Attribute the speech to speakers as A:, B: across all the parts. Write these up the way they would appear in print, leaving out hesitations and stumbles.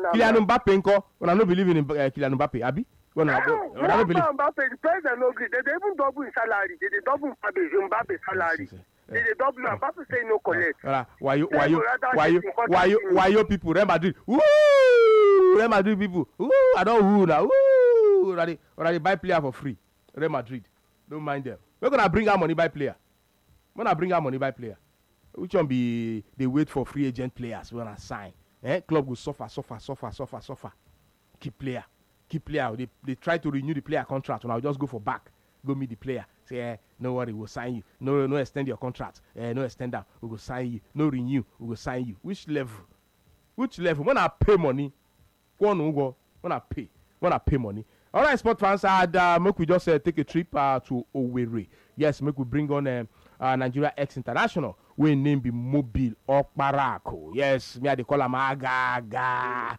A: Kylian Mbappe nko. When I don't believe in Kylian Mbappe, Abi. When I don't believe.
B: Mbappe, the president no agree. They even double his salary. They double Mbappe salary. They double Mbappe say no collect.
A: Why you people Real Madrid? Woo! Real Madrid people. Woo! I don't woo now. Woo! Already buy player for free. Real Madrid. Don't mind them. We're gonna bring our money buy player. Which one be they wait for free agent players when I sign? Club will suffer. Keep player. They try to renew the player contract. When I'll just go for back, go meet the player. Say, no worry, we'll sign you. No extend your contract. No extend that. We will sign you. No renew, we will sign you. Which level? When I pay money, when I pay money. All right, sport fans, make we just take a trip to Owerri. Yes, make we bring on Nigeria X International. We name be Mobile Okparako. Yes, me they call him Agaga.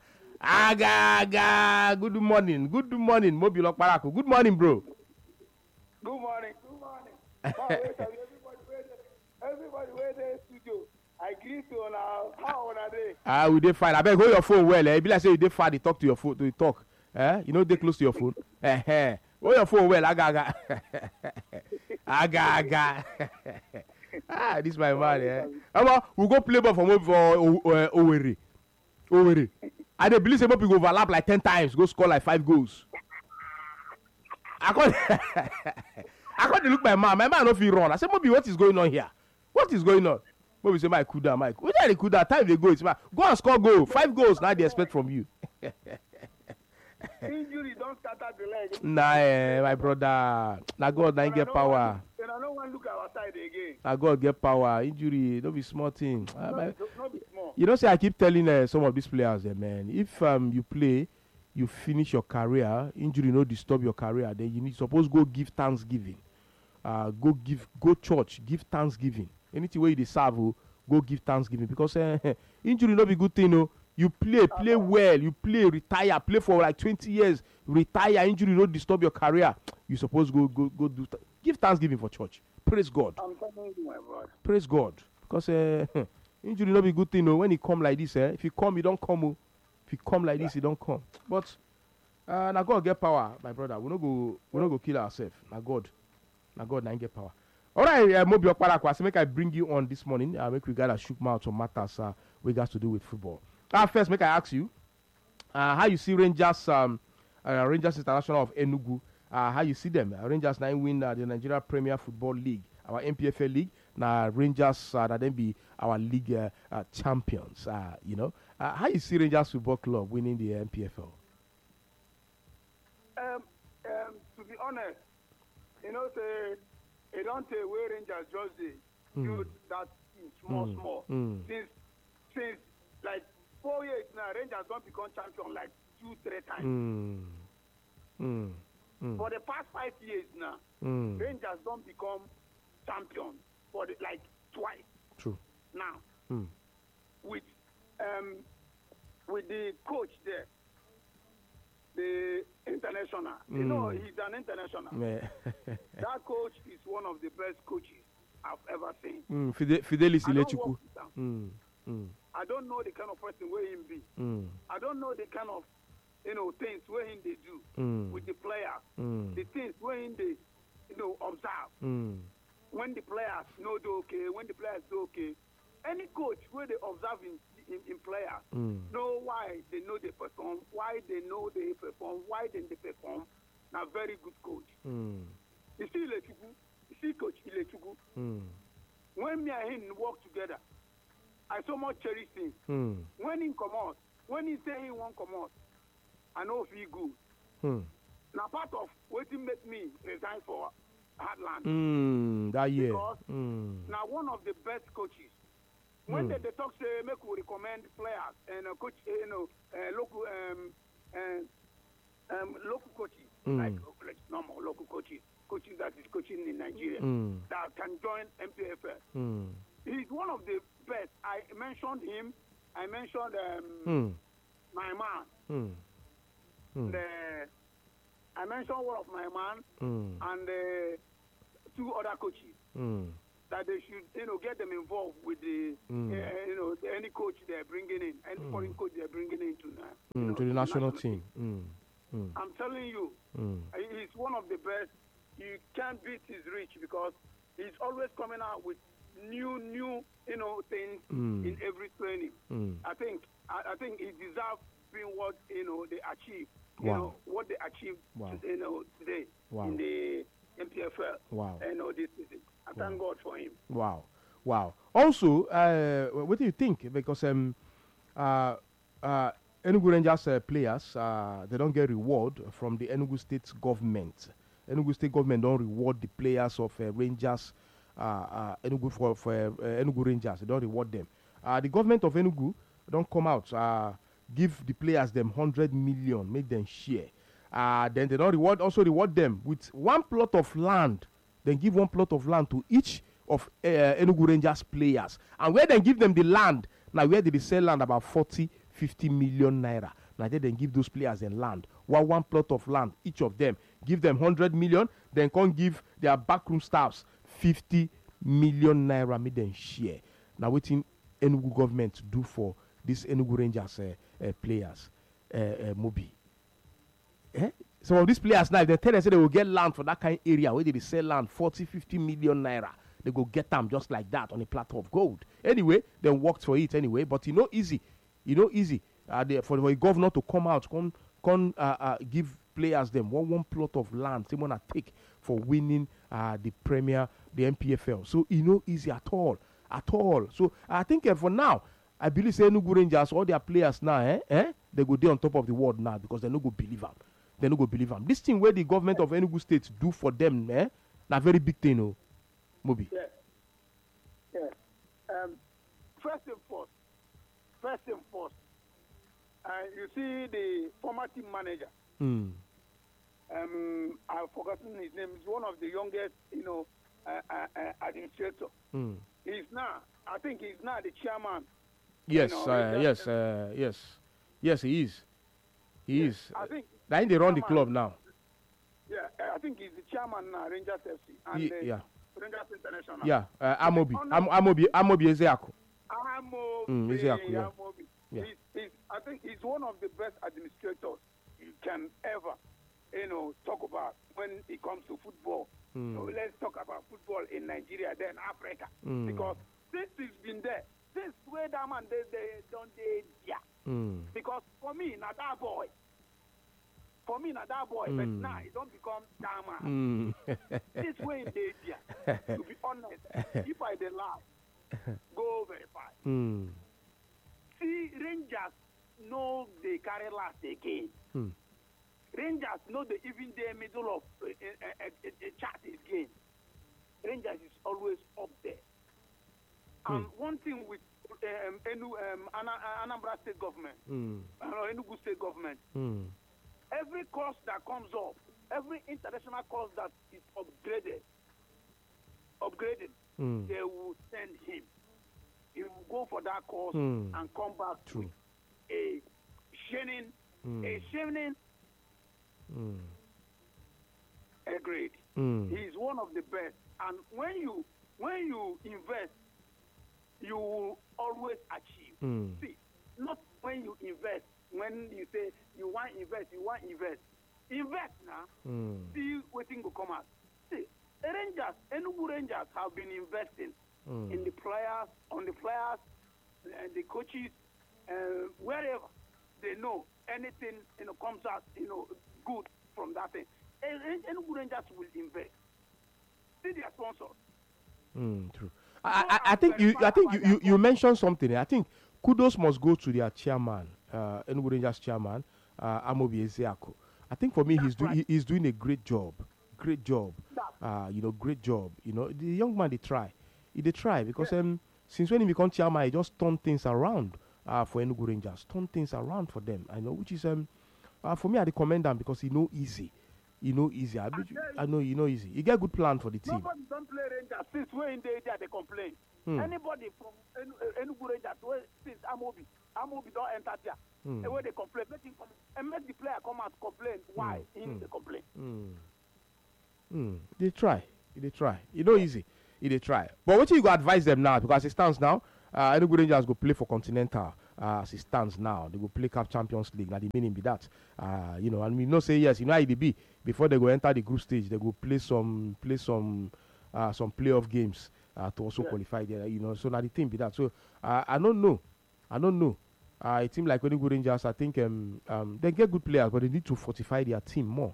A: Good morning, Mobile Okparako. Good morning, bro.
C: Good morning. Everybody wait there studio. I greet you now. How are they?
A: We dey fine. I beg hold your phone well. Be like say you dey far, they talk to your phone, to talk. You know they close to your phone. Hold your phone well. Aga. This my man. We go play ball for Owerri. I dey believe say people go overlap like 10 times, go score like 5 goals. I can't look my man. My man no fit run. I said, Mobi, what is going on here? What is going on? Mobi say, Mike, cool down. What are cool down? Time they go. It's go and score goal. 5 goals now they expect from you.
C: Injury don't scatter the leg.
A: Nah, my brother. Now God now get power.
C: Then I don't want to look at our side again.
A: Now God get power. Injury, don't be small thing.
C: Not be small.
A: You know, say I keep telling some of these players, man, if you play, you finish your career, injury no disturb your career, then you need suppose go give thanksgiving. Go church, give thanksgiving. Anything where you serve, go give thanksgiving, because injury no be good thing. No, you play well, you retire, play for like 20 years, retire, injury no disturb your career. You suppose go do give thanksgiving for church. Praise God.
C: I'm telling you, my brother.
A: Praise God, because injury no be good thing. No, when it come like this, if you come, you don't come. If you come like this, you don't come. But now God get power, my brother. We no go kill ourselves. Now God now get power. All right, Mobile Okparako. So make I bring you on this morning. Make we gather shook mouth on matters we got to do with football. First, make I ask you how you see Rangers International of Enugu. How you see them? Rangers now win the Nigeria Premier Football League, our NPFL league. Now Rangers that then be our league champions. How you see Rangers Football Club winning the NPFL?
C: To be honest, say it don't say where Rangers just do that small. Since like 4 years now, Rangers don't become champion like 2-3 times. For the past 5 years now, Rangers don't become champion for like twice.
A: True.
C: Now, with the coach there, the international, he's an international. That coach is one of the best coaches I've ever seen.
A: Fidelis Ilechukwu.
C: I don't know the kind of person where he be. I don't know the kind of things where he they do with the players. The things where he they observe. When the players know do okay, when the players do okay. Any coach where they observe in players know why they know they perform, why they know they perform, why then they perform. Now very good coach. You see Ilechukwu, you see Coach Ilechukwu. When me and him work together, I so much cherish him. When he come out, when he say he won't come out, I know if he good. Now part of what make me resign for Heartland.
A: That year.
C: Because now one of the best coaches. When they talk say make we recommend players and coach local coaches like normal local coaches that is coaching in Nigeria that can join MPFL. He's one of the best. I mentioned him. I mentioned my man. I mentioned one of my man and 2 other coaches. that they should, get them involved with the, any coach they're bringing in, any foreign coach they're bringing in
A: to the national team.
C: I'm telling you, he's one of the best. You can't beat his reach because he's always coming out with new, things in every training. I think he deserves being what they achieved. What they achieved, today in the MPFL.
A: Wow.
C: This season. I thank God for him.
A: Wow. Also, what do you think? Because Enugu Rangers players, they don't get reward from the Enugu State government. Enugu State government don't reward the players of Rangers, Enugu for Enugu Rangers. They don't reward them. The government of Enugu don't come out, give the players them 100 million, make them share. Then they don't reward them with one plot of land. Then give one plot of land to each of Enugu Rangers players. And where they give them the land, now where they sell land about 40, 50 million naira. Now they then give those players the land. One plot of land, each of them. Give them 100 million, then come give their backroom staffs 50 million naira, make them share. Now waiting Enugu government do for these Enugu Rangers players, Mobi. Some of these players now, if they tell them say they will get land for that kind of area where they sell land 40, 50 million naira, they go get them just like that on a platter of gold. Anyway, they worked for it anyway, but easy. For a governor to come out, give players them one plot of land they want to take for winning the Premier, the MPFL. So easy at all. So I think for now, I believe say Enugu Rangers, all their players now, they go there on top of the world now because they no go believe them. They no go believe them. This thing where the government of Enugu State do for them, na very big thing, Mobi.
C: Yeah. First and first, you see the former team manager. I've forgotten his name. He's one of the youngest, administrator. I think he's now the chairman.
A: Yes, yes, he is. He is. I think they run the club now.
C: Yeah, I think he's the chairman now, Rangers FC and Rangers International.
A: Yeah, Amobi Ezeaku.
C: Amobi. Yeah. I think he's one of the best administrators you can ever, talk about when it comes to football. So let's talk about football in Nigeria, then Africa, because since he's been there, since way that man they don't because for me, not that boy. But now he don't become that man. This way they to be honest, if I dey lie, go verify. See, Rangers know they carry last again. Rangers know they even they middle of a chart again. Rangers is always up there. And one thing with Anambra State government, Enugu State government, every course that comes up, every international course that is upgraded, they will send him. He will go for that course and come back to a shining a grade. He is one of the best. And when you invest, you will always achieve. See, not when you invest, when you say you want invest. Invest now. See what thing will come out. See, Enugu Rangers have been investing in the players, on the players, and the coaches, wherever they know anything comes out good from that thing. Enugu Rangers will invest. See their sponsors.
A: True. I think you mentioned something. I think kudos must go to their chairman, Enugu Rangers chairman, Amobi Ezeaku. I think for me he's doing a great job. Great job. The young man they try because since when he become chairman, he just turn things around for Enugu Rangers, turn things around for them. I know, which is for me I recommend them because he know easy. I know easy. He get good plan for the team.
C: Nobody don't play Rangers since we're in the area they complain. Anybody from Enugu Rangers since Amobi don't enter there. The way they complain, make the player come out complain. Why? They complain.
A: They try. Easy. they try. But what you go advise them now, because it stands now, Enugu Rangers go play for Continental. As it stands now, they go play Cup Champions League. Now the meaning be that, and we know say yes. You know how it be before they go enter the group stage, they go play some playoff games to also qualify there. So now the thing be that. So I don't know. A team like Enugu Rangers, I think they get good players, but they need to fortify their team more.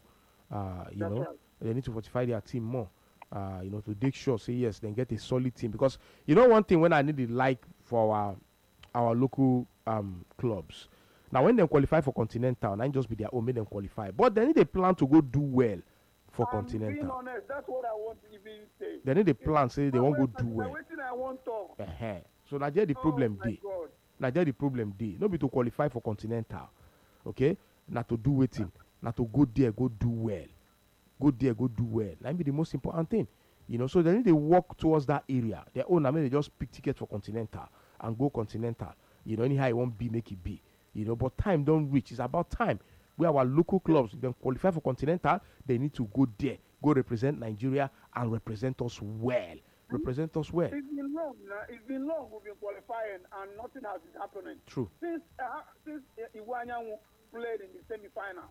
A: They need to fortify their team more. To make sure, say yes, then get a solid team. Because one thing when I need it like for our local clubs. Now, when they qualify for Continental, not just be their own, make them qualify. But they need a plan to go do well for Continental.
C: Being honest, that's what I want to even say.
A: They need a plan, say they won't go do well.
C: I want talk.
A: So now the problem day. Now the problem day. Not be to qualify for Continental. Okay? Not to do waiting. Not to go there, go do well. Go there, go do well. That be the most important thing. So they need to walk towards that area. Their own, they just pick tickets for Continental and go Continental. Anyhow it won't be, make it be. But time don't reach. It's about time. Where our local clubs then qualify for Continental, they need to go there, go represent Nigeria and represent us well. Represent us well.
C: It's been long now. It's been long we've been qualifying and nothing has been happening.
A: True.
C: Since Iwanyanwu played in the semi-final.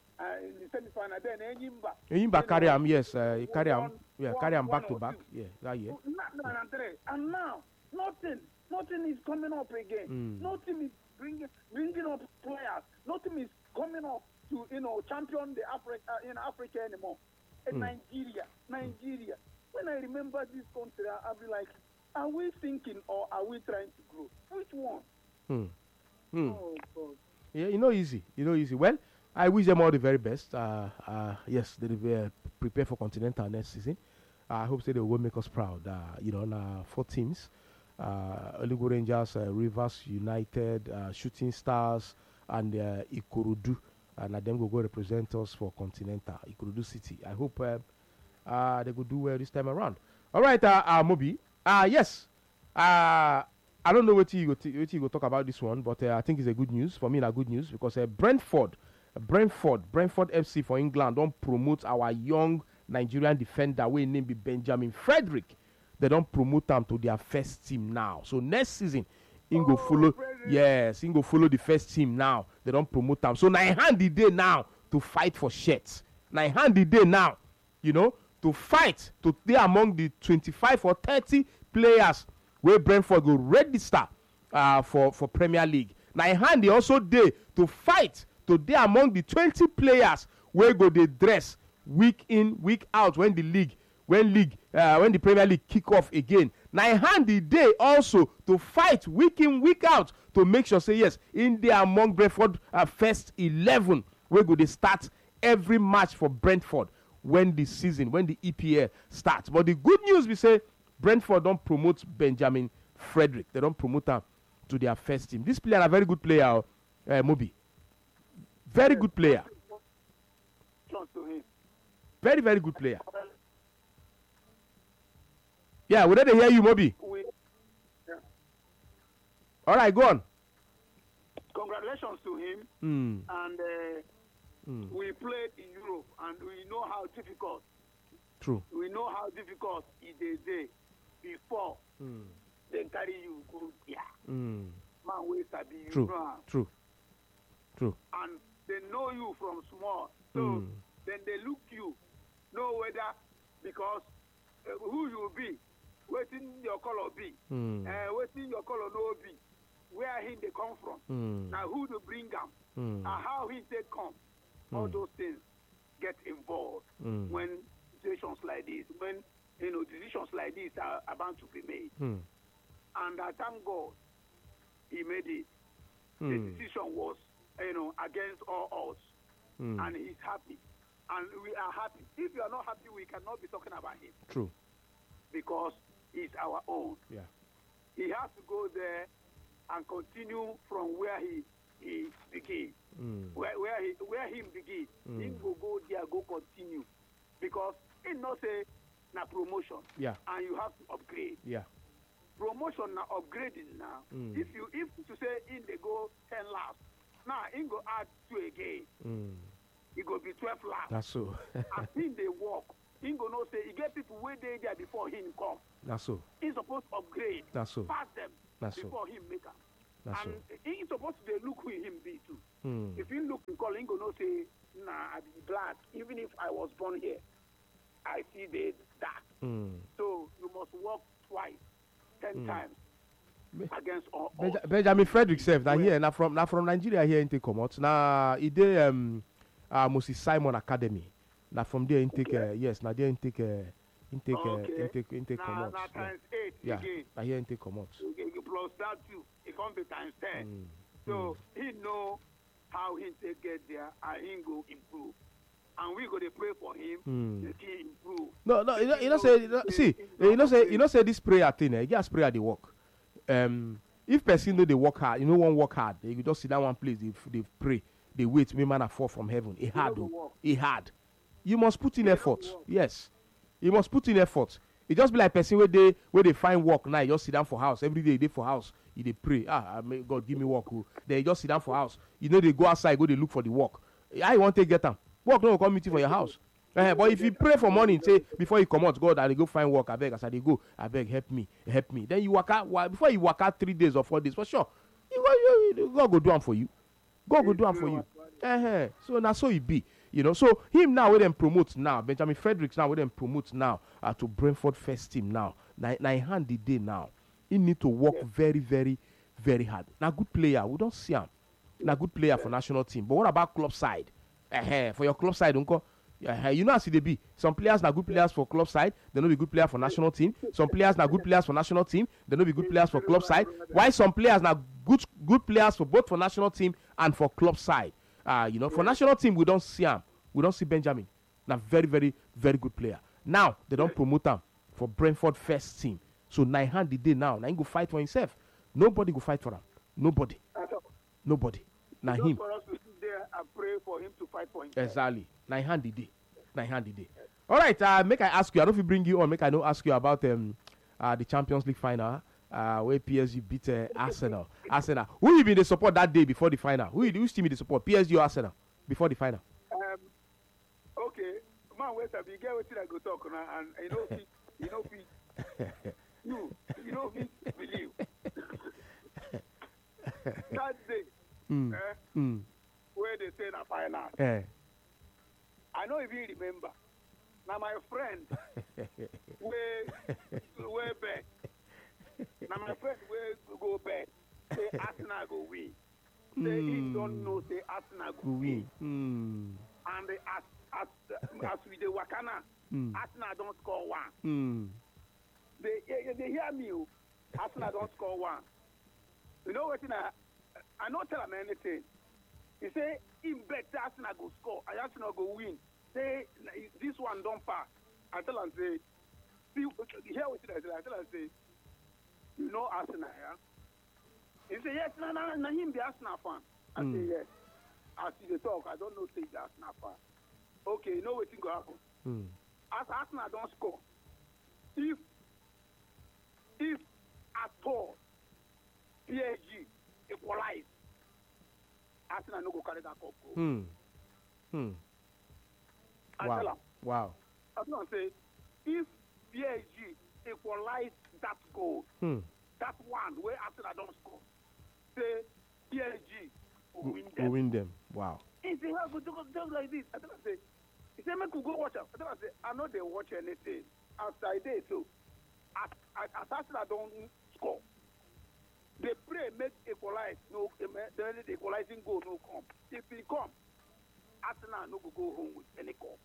C: Then
A: Enyimba carry him, yes. Carry him back to back. Yeah, that year.
C: And now, nothing is coming up again. Nothing is bringing up players. Nothing is coming up to champion the Africa anymore. And Nigeria. When I remember this country, I'll be like, are we thinking or are we trying to grow? Which one? Oh God.
A: Yeah, easy. Well, I wish them all the very best. Yes, they will prepare for Continental next season. I hope they will make us proud. On 4 teams. Enugu Rangers, Rivers United, Shooting Stars, and Ikorodu. And them will go represent us for Continental, Ikorodu City. I hope they will do well this time around. All right, Mobi. Yes. I don't know what you go talk about this one, but I think it's a good news. For me, it's good news because Brentford FC for England don't promote our young Nigerian defender we name be Benjamin Frederick. They don't promote them to their first team now. So next season, he go follow the first team now. They don't promote them. So now hand the day now to fight for shirts. Now hand the day now, to fight to be among the 25 or 30 players where Brentford go register for Premier League. Now hand the also day to fight to be among the 20 players where go they dress week in, week out when the Premier League kick off again. Now hand the day also to fight week in, week out to make sure say yes, in there among Brentford first 11 where go they start every match for Brentford when the EPL starts. But the good news we say Brentford don't promote Benjamin Frederick. They don't promote him to their first team. This player a very good player, Mobi. Very good player. Very, very good player. Yeah, we didn't hear you, Mobi. All right, go on.
C: Congratulations to him. And we played in Europe, and we know how difficult.
A: True.
C: We know how difficult it is before they carry you go there. Man, we sabi you. True. And they know you from small. So then they look you, know whether because who you be, waiting your color be, waiting your color no be, where he they come from, now who to bring them, and how he they come. All those things get involved when situations like this, when decisions like this are about to be made. And I thank God he made it. The decision was, against all odds. And he's happy. And we are happy. If you are not happy, we cannot be talking about him.
A: True.
C: Because he's our own.
A: Yeah.
C: He has to go there and continue from where he began. Where he began. He will go there, go continue. Because it not say na promotion.
A: Yeah.
C: And you have to upgrade.
A: Yeah.
C: Promotion now upgrading now. If to say in they go 10 laps, now in go add 2 again. It go be 12 laps.
A: That's so.
C: I think they walk. he go know say he get people where they there before him come.
A: That's so.
C: He's supposed to upgrade.
A: That's so.
C: Pass them before him make them.
A: That's
C: and
A: so.
C: he's supposed to look who him be too.
A: Mm.
C: If he look and call, he go know say, nah, I be black. Even if I was born here, I see they dark.
A: Mm.
C: So you must work twice, 10 times against all.
A: Benjamin Frederick said that here now from Nigeria here in take come out. Now he did Moses Simon Academy. Now from there intake yes, now there intake come out.
C: Now times 8
A: yeah.
C: again.
A: Now here intake come out.
C: Plus that too, it can't be times 10. So he know how he take get there and he go improve. And we go to pray for him. He can improve.
A: No, you know say this prayer thing. You just pray at the work. If person know they work hard, you know one work hard. They just sit down one place. They pray. They wait. Me man fall from heaven. It hard. You must put in effort. Yes, you must put in effort. It just be like person where they find work now. You just sit down for house every day. They for house. They pray. May God give me work. They just sit down for house. You know they go outside. Go they look for the work. I want to get them. Work no come meeting for your house. But if you pray for morning, say before you come out, God, I go find work. I beg, as I go, I beg, help me. Then you work out. Before you work out 3 days or 4 days, for sure, God go do them for you. God go do them for you. So now, so it be, you know. So him now, we them promote now. Benjamin Fredericks now, we them promote now to Brentford first team now. Now hand the day now. He need to work very, very, very hard. Now good player, we don't see him. Now good player for national team. But what about club side? For your club side, uncle. You know how they be. Some players are good players for club side, they no be good players for national team. Some players are good players for national team, they no be good players for club side. Why some players are good players for both for national team and for club side. You know, for national team we don't see him. We don't see Benjamin. Now very, very, very good player. Now they don't promote him for Brentford first team. So nine hand the day now. Now he go fight for himself. Nobody go fight for him. Nobody. Now him.
C: For us to sit there and pray for him to fight for himself.
A: Exactly. Nine hand the day. All right. Make I ask you. I don't know if you bring you on. Make I know ask you about the Champions League final. Where PSG beat Arsenal. Who you been the support that day before the final? Who team you the support? PSG or Arsenal before the final?
C: Okay. Man, wait a bit. Get what I go talk now, and you know believe. That day, where they say the final. I know if you remember. Now my friend, where bet. Now my friend, where go bet. Say Arsenal go win. Say he don't know. Say Arsenal go win. And as we the Wakana, Arsenal don't score one. They hear me. Arsenal don't score one. You know what? I not tell him anything. He say in bet Arsenal go score, and Arsenal go win. Say this one don't pass. I tell him say, see, hear what I tell him say, you know Arsenal, yeah? He say yes, no, him be Arsenal fan. I say yes. As he talk, I don't know say the Arsenal fan. Okay, you know what thing go happen? As Arsenal don't score, if at all PSG equalize, Arsenal no go carry that cup.
A: Wow.
C: I was say, if PSG equalize that goal, that one where Arsenal don't score, say PSG will
A: win them. Wow.
C: He say, how go just like this? I tell him say, he say, make we go watch. I tell him say, I know they watch anything outside there. So, as Arsenal don't score, they pray make equalize. No, the equalizing goal no come. If he come, Arsenal no go home with any cup.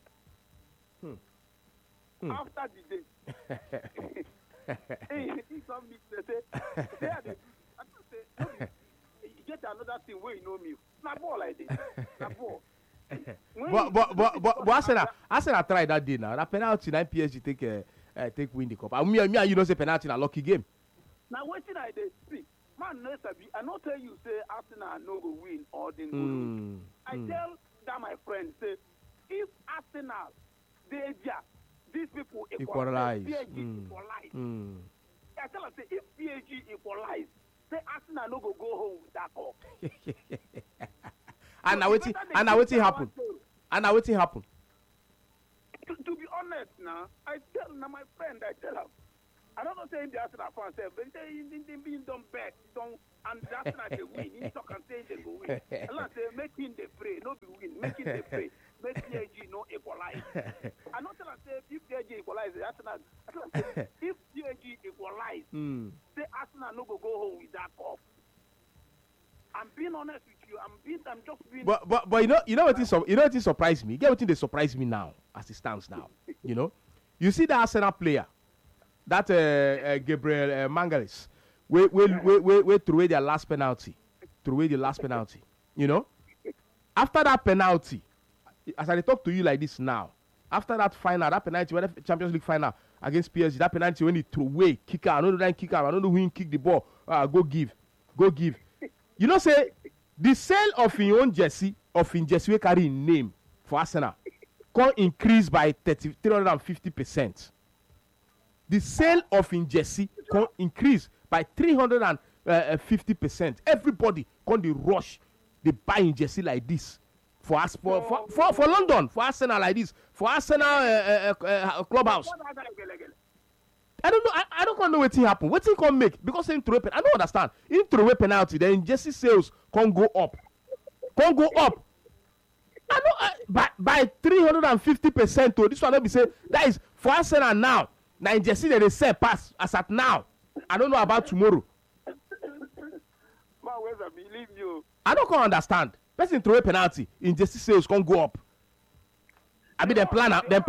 C: After the day, he some mix. They say, I say, you get another thing where you know me. Not ball like this. Not ball.
A: But Arsenal tried that day now. That penalty, now PSG take win the cup. Me and you don't say penalty na lucky game.
C: Now what did I see? Man, I not tell you say Arsenal no go win or they go lose. I tell that my friend say if Arsenal these people equalize. PSG equalize. I tell her say if PSG equalize, say Arsenal no go home with that cup.
A: And now what happen? And now what happen?
C: To be honest, bet now. I tell now my friend, I tell him. I don't know saying the Arsenal fans say, but they being don't bet, don't, and the Arsenal they win. He talk and say they go win. Allah say make him they pray, no be win. Make him they pray. Make PSG no equalize. I not tell him say if PSG equalize, Arsenal say if PSG equalize, say Arsenal no go home with that cup. I'm being honest with you. I'm just being.
A: But you know what is surprised me. Get what they surprise me now as it stands now. You know, you see the Arsenal player, that Gabriel Magalhaes, we threw away their last penalty. Threw away the last penalty. You know, after that penalty, as I talk to you like this now, after that final, that penalty, when the Champions League final against PSG, that penalty when he threw away, kick out, I don't know kick out, I don't know who kick the ball. Go give. You know, say the sale of your own jersey we carry in name for Arsenal can increase by 350%. The sale of in jersey can increase by 350%. Everybody can they rush, they buy in jersey like this for us for London, for Arsenal like this, for Arsenal clubhouse. I don't know. I don't know what happened. What he can make because in throw I don't understand. In throw away penalty, then jersey sales can go up. I know by 350%. To this one, let me say that is for Arsenal now. Now in jersey they sell pass as at now. I don't know about tomorrow.
C: I believe you.
A: I don't understand. Person throw away penalty in jersey sales can go up. I mean, they plan up.
C: The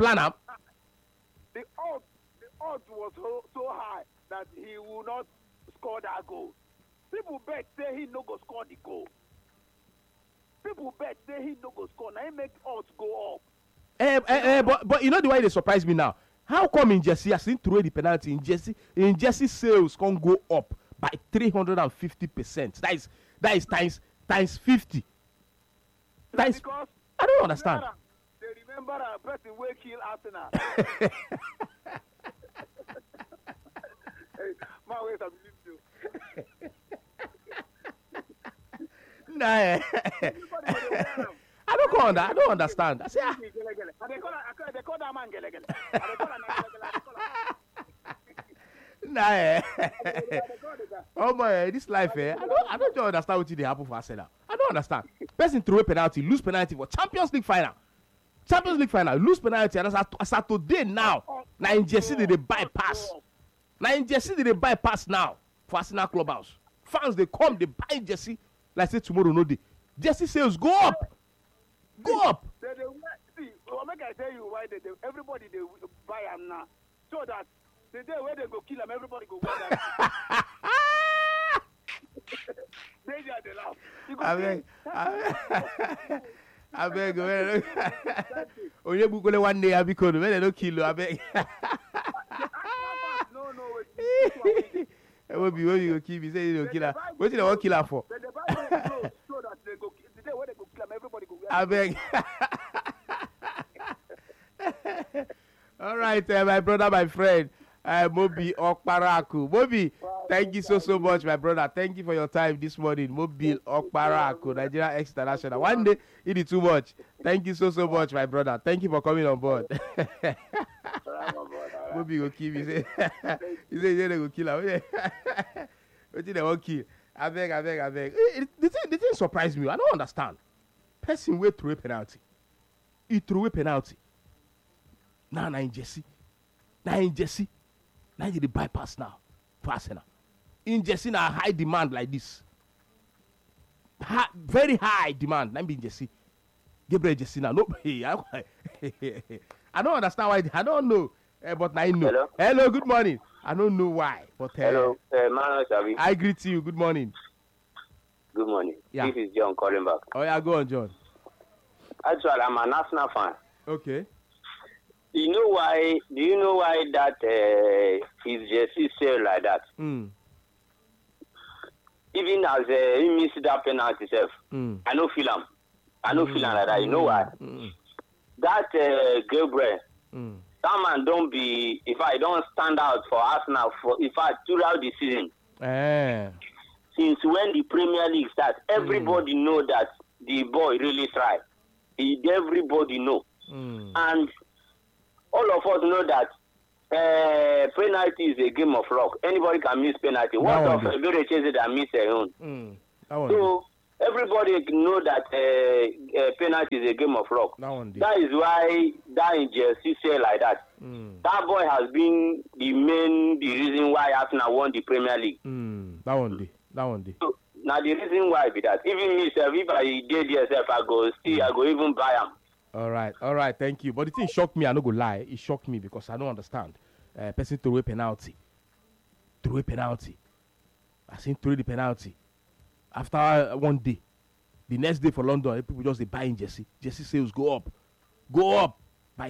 C: odds was so high that he will not score that goal. People bet say he no go score the goal. People bet say he no go score. Now he make odds go up.
A: But you know the way they surprise me now. How come in jersey I seen throw the penalty in jersey sales can go up by 350%? That is times 50. That is,
C: because
A: I don't understand.
C: They remember a person will kill Arsenal. My ways I believe you.
A: Nah. I don't understand. I say,
C: They call that man Gele.
A: Nah. Oh my, this life, I don't just understand what they happen for Arsenal. I don't understand. Person throw a penalty, lose penalty for Champions League final, lose penalty, and as at today now, in jersey they bypass. In jersey they bypass now for Arsenal clubhouse. Fans they come, they buy jersey. Like say tomorrow no day. Jersey sales go up.
C: See, make I tell you why everybody they buy them now, so that the day where they go kill them, everybody go wear them. They are the laugh.
A: I beg. Onye bukole one day abikono, when they don't kill you, I beg.
C: No.
A: What you go kill me? Say you don't kill her. What you want kill her for?
C: They buy them clothes so that they go. The day where they go kill them, everybody go wear them.
A: I beg. All right, my brother, my friend, Mobi Okparaku. Mobi, thank you so much, my brother. Thank you for your time this morning. Mobi Okparaku, Nigeria X International. One day, it is too much. Thank you so much, my brother. Thank you for coming on board. Mobi go kill me. He say they go kill her. What did they want kill? I beg. The thing surprised me. I don't understand. Person will throw a penalty. He threw a penalty. Now in jersey. Now they bypass now for Arsenal. In jersey now high demand like this. Very high demand. Now in jersey. Gabriel jersey now. No, I don't understand why. I don't know. But I know. Hello, good morning. I don't know why. But
D: hello, Manuel Sabi.
A: I greet you. Good morning.
D: Good morning.
A: Yeah.
D: This is John calling back.
A: Oh yeah, go on, John.
D: Actually, I'm an Arsenal fan.
A: Okay.
D: Do you know why that his jersey sell like that?
A: Mm.
D: Even as he missed that penalty himself, I don't feel him. Like that. You know why? That Gabriel, that man don't be. If I don't stand out for Arsenal throughout the season. Since when the Premier League starts, everybody know that the boy really try. Everybody know. And all of us know that penalty is a game of luck. Anybody can miss penalty. What of Ebere Cheze that miss a own? So everybody know that penalty is a game of luck. That is why that injustice say like that. That boy has been the reason why Arsenal won the Premier League.
A: That one day.
D: So, now the reason why be that even myself, if I did yourself, I go even buy them.
A: All right, thank you. But the thing shocked me, I no go lie, it shocked me because I don't understand. Person throw a penalty. I seen throw the penalty. After one day, the next day for London, people just they buying jersey. Jersey sales go up by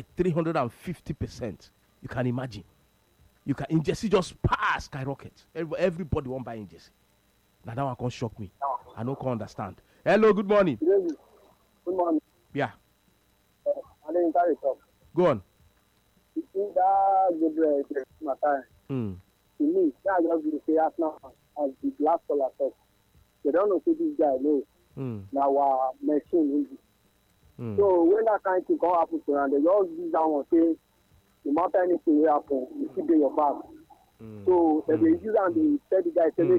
A: 350%. You can imagine. In jersey just pass skyrocket. Everybody want buy in jersey. Now that one can shock me. I don't understand. Hello, good morning.
B: Good morning.
A: Yeah.
B: I didn't carry it up.
A: Go on.
B: You see that Gabriel my time. To me, that just be say Arsenal as the last caller talk. They don't know who this guy knows. Now our machine. So when that kind of thing come happen to them, they just use that one say, no matter anything will happen, you keep doing your back. So they use and they tell the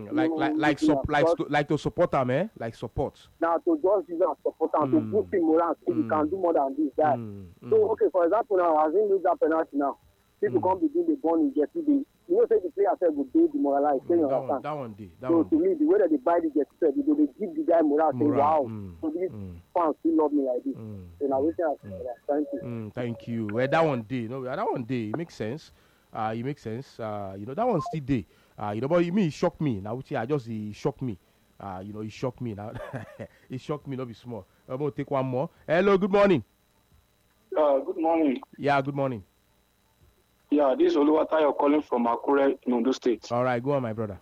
B: guy
A: like to support them, eh? Like support.
B: Now to just use and support them to boost him morale, so he can do more than this guy. So okay, for example now, as he lose that penalty now, people come begin the bond in jersey. You know, say the player said would be demoralized.
A: That one day.
B: So to me, the way that they buy the jersey, they give the guy morale. Say, wow, so these fans still love me like this. And I wish I said that. Thank you.
A: Thank you. Well, that one day, that one day, it makes sense. It makes sense. That one still day. But it shocked me. Now, it shocked me. It shocked me now. It shocked me, not be small. I'm going to take one more. Hello, good morning.
E: Good morning.
A: Yeah, good morning.
E: Yeah, this is Oluwatayo calling from Akure, in Ondo State.
A: All right, go on, my brother.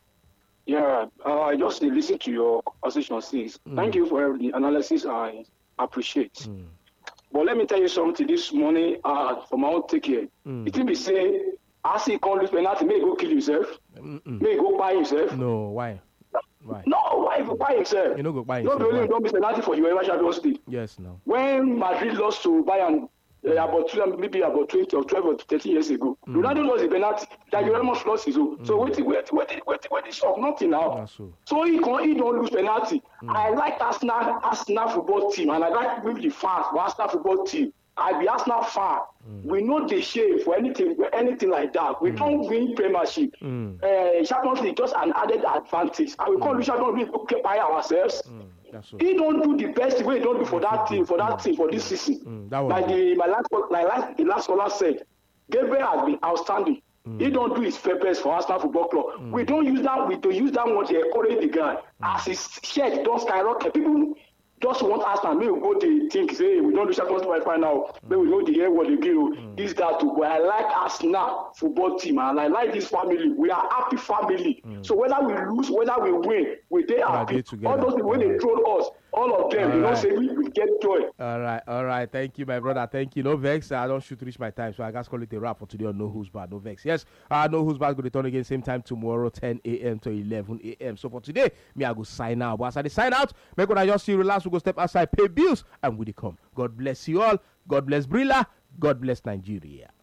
E: Yeah, I just listened to your conversation since. Thank you for the analysis. I appreciate. But let me tell you something this morning from my own take here. It will be say, as he can't lose penalty, may go kill himself. May go buy himself.
A: No, why?
E: No, why go buy himself?
A: You know, go buy himself.
E: Don't miss penalty for you ever Champions League.
A: Yes, no.
E: When Madrid lost to Bayern, about 20 or 12 or 13 years ago. Ronaldo lost the penalty. That you almost lost his own. So wait, this shock, nothing now. So he don't lose penalty. I like Arsenal football team, and I like with the fans for Arsenal football team. I be Arsenal fan. We know the shame for anything like that. We don't win Premiership. Champions League just an added advantage. And we can't lose Champions League to by ourselves. He don't do the best way he don't do for that team, for this season. Like the last caller said, Gabriel has been outstanding. He don't do his fair best for Arsenal Football Club. We don't use that. We don't use that one to encourage the guy. As his shirt don't skyrocket, people just want Arsenal. Maybe we go to think, say we don't do Champions League right now. Maybe we know the air what they give. This that too. But I like Arsenal football team, and I like this family. We are happy family. So whether we lose, whether we win, we stay happy. All those people when they troll us, all of them, you know, say we get joy.
A: All right. Thank you, my brother. Thank you. No vex. I don't shoot to reach my time, so I guess call it a wrap for today on No Who's Bad. No vex. Yes, No Who's Bad going to turn again same time tomorrow, 10 a.m. to 11 a.m. So for today, me I go sign out. But as I sign out, make sure I just see relax. We go step outside, pay bills, and we come. God bless you all. God bless Brilla. God bless Nigeria.